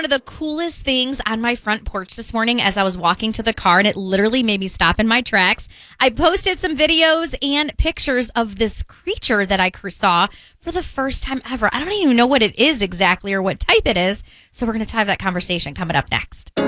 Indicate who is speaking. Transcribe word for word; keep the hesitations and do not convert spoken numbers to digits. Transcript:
Speaker 1: of the coolest things on my front porch this morning as I was walking to the car, and it literally made me stop in my tracks. I posted some videos and pictures of this creature that I saw for the first time ever. I don't even know what it is exactly or what type it is, so we're going to have that conversation coming up next.